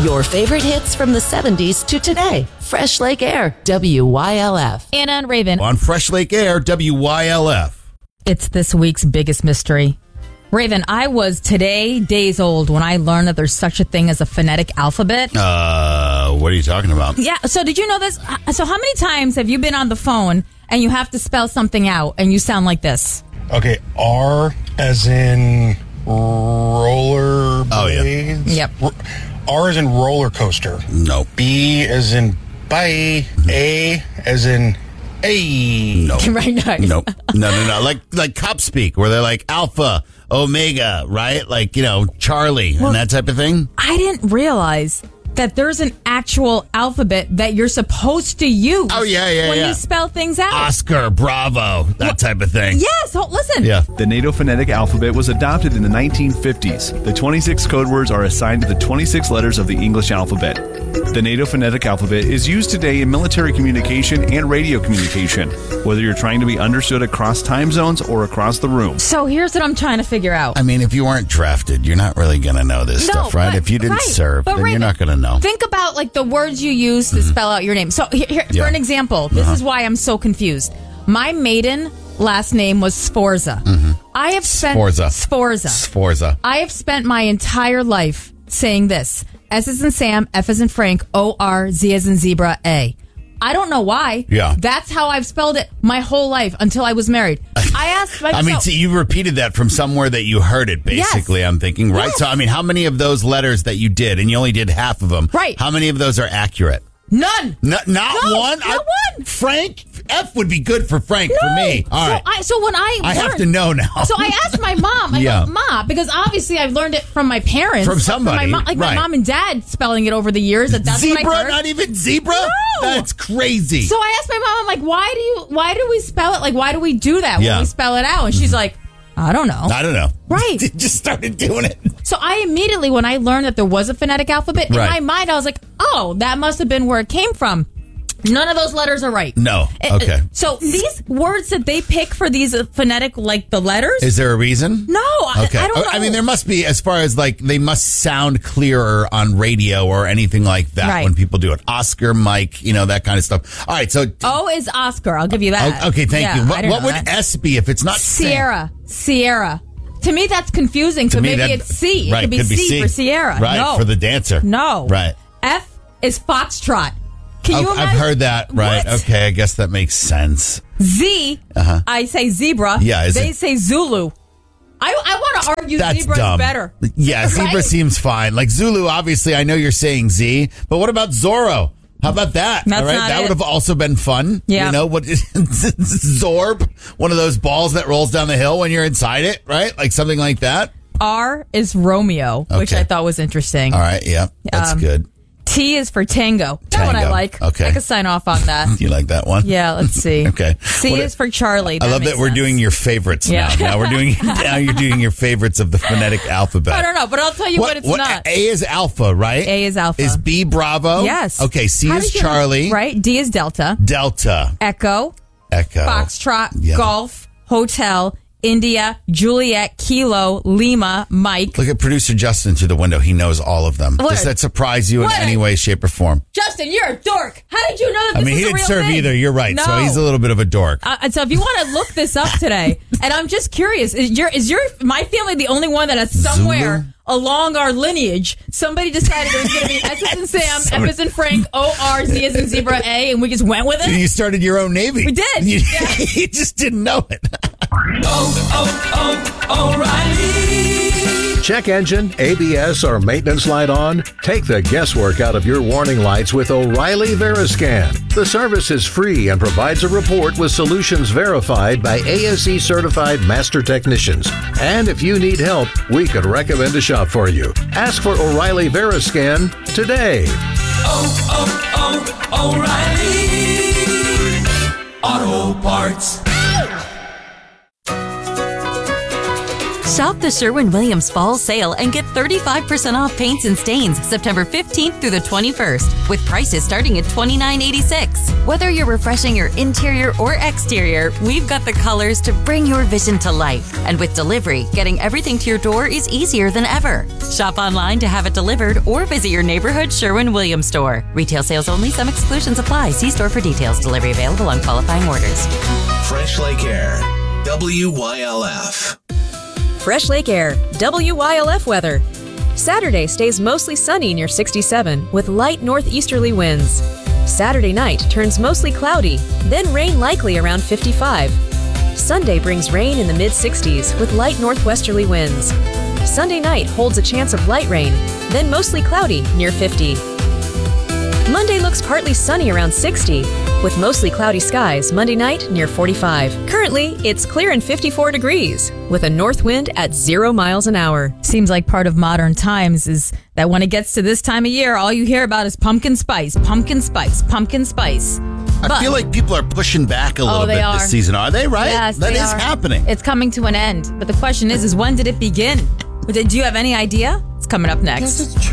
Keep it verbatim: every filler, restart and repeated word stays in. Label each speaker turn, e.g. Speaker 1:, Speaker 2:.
Speaker 1: Your favorite hits from the seventies to today. Fresh Lake Air, W Y L F.
Speaker 2: Anna and Raven.
Speaker 3: On Fresh Lake Air, W Y L F.
Speaker 2: It's this week's biggest mystery. Raven, I was today days old when I learned that there's such a thing as a phonetic alphabet.
Speaker 3: Uh, what are you talking about?
Speaker 2: Yeah, so did you know this? So how many times have you been on the phone and you have to spell something out and you sound like this?
Speaker 4: Okay, R as in roller blades.
Speaker 3: Oh, yeah.
Speaker 2: Yep.
Speaker 4: R as in roller coaster.
Speaker 3: No.
Speaker 4: B as in bye. A as in a.
Speaker 3: No.
Speaker 2: Right, nice.
Speaker 3: No. No, no, no. Like like cop speak, where they're like Alpha, Omega, right? Like, you know, Charlie
Speaker 2: Well,
Speaker 3: and that type of thing.
Speaker 2: I didn't realize that there's an actual alphabet that you're supposed to use.
Speaker 3: Oh, yeah, yeah,
Speaker 2: when
Speaker 3: yeah.
Speaker 2: you spell things out.
Speaker 3: Oscar, Bravo, that
Speaker 2: Well,
Speaker 3: type of thing.
Speaker 2: Yes, oh, listen.
Speaker 3: Yeah.
Speaker 5: The NATO phonetic alphabet was adopted in the nineteen fifties. The twenty-six code words are assigned to the twenty-six letters of the English alphabet. The NATO phonetic alphabet is used today in military communication and radio communication, whether you're trying to be understood across time zones or across the room.
Speaker 2: So here's what I'm trying to figure out.
Speaker 3: I mean, if you weren't drafted, you're not really going to know this
Speaker 2: No,
Speaker 3: stuff, right?
Speaker 2: but-
Speaker 3: if you didn't
Speaker 2: right.
Speaker 3: serve,
Speaker 2: But
Speaker 3: then you're
Speaker 2: Raven,
Speaker 3: not going to know.
Speaker 2: Think about like the words you use to spell out your name. So here, here,
Speaker 3: Yeah.
Speaker 2: for an example, this
Speaker 3: Uh-huh.
Speaker 2: is why I'm so confused. My maiden last name was Sforza. I have spent
Speaker 3: Sforza.
Speaker 2: Sforza.
Speaker 3: Sforza.
Speaker 2: I have spent my entire life saying this. S as in Sam, F as in Frank, O R, Z as in zebra, A. I don't know why.
Speaker 3: Yeah.
Speaker 2: That's how I've spelled it my whole life until I was married. I asked my
Speaker 3: I mean,
Speaker 2: so-
Speaker 3: see, you repeated that from somewhere that you heard it, basically,
Speaker 2: Yes.
Speaker 3: I'm thinking, right?
Speaker 2: Yes.
Speaker 3: So, I mean, how many of those letters that you did, and you only did half of them,
Speaker 2: Right.
Speaker 3: how many of those are accurate?
Speaker 2: None.
Speaker 3: No, not
Speaker 2: No,
Speaker 3: one?
Speaker 2: not
Speaker 3: I-
Speaker 2: one.
Speaker 3: Frank? F would be good for Frank for
Speaker 2: No.
Speaker 3: me. All
Speaker 2: so
Speaker 3: right.
Speaker 2: I, so when I
Speaker 3: I have
Speaker 2: learned-
Speaker 3: to know now.
Speaker 2: So I asked my mom, I
Speaker 3: Yeah.
Speaker 2: go, Ma, because obviously I've learned it from my parents.
Speaker 3: From somebody,
Speaker 2: my mom, like
Speaker 3: right.
Speaker 2: my mom and dad spelling it over the years. That that's
Speaker 3: Zebra?
Speaker 2: what I heard.
Speaker 3: Not even zebra?
Speaker 2: No.
Speaker 3: That's crazy.
Speaker 2: So I asked my mom, I'm like, why do you, why do we spell it? Like, why do we do that
Speaker 3: Yeah.
Speaker 2: when we spell it out? And she's like, I don't know.
Speaker 3: I don't know.
Speaker 2: Right.
Speaker 3: Just started doing it.
Speaker 2: So I immediately, when I learned that there was a phonetic alphabet, in
Speaker 3: Right.
Speaker 2: my mind, I was like, oh, that must have been where it came from. None of those letters are right.
Speaker 3: No.
Speaker 2: Uh,
Speaker 3: Okay.
Speaker 2: So these words that they pick for these uh, phonetic, like the letters?
Speaker 3: Is there a reason?
Speaker 2: no, I,
Speaker 3: Okay.
Speaker 2: I don't know.
Speaker 3: I mean, there must be, as far as like, they must sound clearer on radio or anything like that
Speaker 2: Right.
Speaker 3: when people do it. Oscar, Mike, you know, that kind of stuff. All right. So,
Speaker 2: O is Oscar. I'll give you that.
Speaker 3: o- okay, thank
Speaker 2: Yeah,
Speaker 3: you.
Speaker 2: I
Speaker 3: What,
Speaker 2: didn't
Speaker 3: what
Speaker 2: know
Speaker 3: would
Speaker 2: that.
Speaker 3: S be if it's not Sam?
Speaker 2: Sierra. Sierra. To me, that's confusing.
Speaker 3: To
Speaker 2: So
Speaker 3: me,
Speaker 2: maybe
Speaker 3: that-
Speaker 2: it's C.
Speaker 3: Right.
Speaker 2: It could be,
Speaker 3: could be
Speaker 2: C,
Speaker 3: C
Speaker 2: for Sierra.
Speaker 3: Right.
Speaker 2: No.
Speaker 3: For the dancer.
Speaker 2: No.
Speaker 3: Right.
Speaker 2: F is Foxtrot. Can you
Speaker 3: Oh,
Speaker 2: imagine?
Speaker 3: I've heard that. Right.
Speaker 2: What?
Speaker 3: Okay. I guess that makes sense.
Speaker 2: Z,
Speaker 3: Uh-huh.
Speaker 2: I say zebra.
Speaker 3: Yeah, is
Speaker 2: They
Speaker 3: it-
Speaker 2: say Zulu. I, I want to argue
Speaker 3: That's
Speaker 2: zebra
Speaker 3: dumb.
Speaker 2: is better.
Speaker 3: Yeah, zebra
Speaker 2: Right?
Speaker 3: seems fine. Like Zulu, obviously, I know you're saying Z, but what about Zorro? How about that?
Speaker 2: That's
Speaker 3: All right,
Speaker 2: not
Speaker 3: that
Speaker 2: it.
Speaker 3: would have also been fun.
Speaker 2: Yeah.
Speaker 3: You know what? Zorb, one of those balls that rolls down the hill when you're inside it, right? Like something like that.
Speaker 2: R is Romeo, which
Speaker 3: Okay.
Speaker 2: I thought was interesting.
Speaker 3: All right, yeah, that's
Speaker 2: Um,
Speaker 3: good.
Speaker 2: T is for Tango. That one I
Speaker 3: Tango.
Speaker 2: like.
Speaker 3: Okay.
Speaker 2: I could sign off on that.
Speaker 3: You like that one?
Speaker 2: Yeah, let's see.
Speaker 3: Okay.
Speaker 2: C
Speaker 3: What-
Speaker 2: is for Charlie.
Speaker 3: I love
Speaker 2: makes
Speaker 3: that we're
Speaker 2: sense.
Speaker 3: doing your favorites
Speaker 2: Yeah.
Speaker 3: now. Now we're doing now you're doing your favorites of the phonetic alphabet.
Speaker 2: I don't know, but I'll tell you what, it's not.
Speaker 3: A is Alpha, right?
Speaker 2: A is Alpha.
Speaker 3: Is B Bravo?
Speaker 2: Yes.
Speaker 3: Okay. C
Speaker 2: How
Speaker 3: is
Speaker 2: did you know-
Speaker 3: Charlie.
Speaker 2: Right. D is Delta.
Speaker 3: Delta.
Speaker 2: Echo.
Speaker 3: Echo.
Speaker 2: Foxtrot.
Speaker 3: Yeah.
Speaker 2: Golf. Hotel. India. Juliet. Kilo. Lima. Mike.
Speaker 3: Look at producer Justin through the window. He knows all of them.
Speaker 2: What?
Speaker 3: Does that surprise you in
Speaker 2: What?
Speaker 3: any way, shape, or form?
Speaker 2: Justin, you're a dork. How did you know that
Speaker 3: I
Speaker 2: this
Speaker 3: mean,
Speaker 2: was
Speaker 3: he
Speaker 2: a
Speaker 3: didn't
Speaker 2: real
Speaker 3: serve
Speaker 2: thing?
Speaker 3: either. You're right. So
Speaker 2: No.
Speaker 3: he's a little bit of a dork.
Speaker 2: Uh, and so if you want to look this up today, and I'm just curious, is your is your my family the only one that has somewhere
Speaker 3: Zulu?
Speaker 2: along our lineage somebody decided it was going to be S as in Sam, F as in Frank, O R Z as in zebra, A, and we just went with it?
Speaker 3: You started your own Navy.
Speaker 2: We did.
Speaker 3: You,
Speaker 2: Yeah.
Speaker 3: you just didn't know it.
Speaker 6: oh, oh, O'Reilly.
Speaker 7: Check engine, A B S, or maintenance light on? Take the guesswork out of your warning lights with O'Reilly Veriscan. The service is free and provides a report with solutions verified by A S E certified master technicians. And if you need help, we could recommend a shop for you. Ask for O'Reilly Veriscan today.
Speaker 6: Oh, oh, oh, O'Reilly Auto Parts.
Speaker 8: Shop the Sherwin-Williams Fall Sale and get thirty-five percent off paints and stains September fifteenth through the twenty-first, with prices starting at twenty-nine eighty-six. Whether you're refreshing your interior or exterior, we've got the colors to bring your vision to life. And with delivery, getting everything to your door is easier than ever. Shop online to have it delivered or visit your neighborhood Sherwin-Williams store. Retail sales only. Some exclusions apply. See store for details. Delivery available on qualifying orders.
Speaker 9: Fresh Lake Air, W Y L F.
Speaker 10: Fresh Lake Air, W Y L F weather. Saturday stays mostly sunny near sixty-seven with light northeasterly winds. Saturday night turns mostly cloudy, then rain likely around fifty-five. Sunday brings rain in the mid-sixties with light northwesterly winds. Sunday night holds a chance of light rain, then mostly cloudy near fifty. Monday looks partly sunny around sixty, with mostly cloudy skies Monday night near forty-five. Currently, it's clear and fifty-four degrees, with a north wind at zero miles an hour.
Speaker 2: Seems like part of modern times is that when it gets to this time of year, all you hear about is pumpkin spice, pumpkin spice, pumpkin spice.
Speaker 3: I
Speaker 2: But-
Speaker 3: feel like people are pushing back a little
Speaker 2: Oh, they
Speaker 3: bit
Speaker 2: are.
Speaker 3: this season. Are they, right?
Speaker 2: Yes,
Speaker 3: That
Speaker 2: they
Speaker 3: is
Speaker 2: are.
Speaker 3: happening.
Speaker 2: It's coming to an end. But the question is, is when did it begin? Do you have any idea? It's coming up next.
Speaker 3: Yes, it's true.